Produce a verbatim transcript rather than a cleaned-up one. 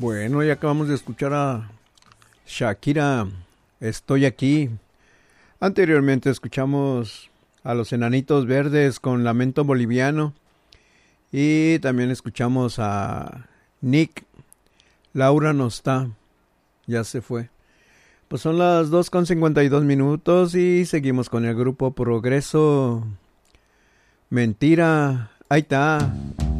Bueno, ya acabamos de escuchar a Shakira, Estoy aquí. Anteriormente escuchamos a los Enanitos Verdes con Lamento Boliviano. Y también escuchamos a Nick, Laura no está, ya se fue. Pues son las dos con cincuenta y dos minutos y seguimos con el grupo Progreso. Mentira, ahí está.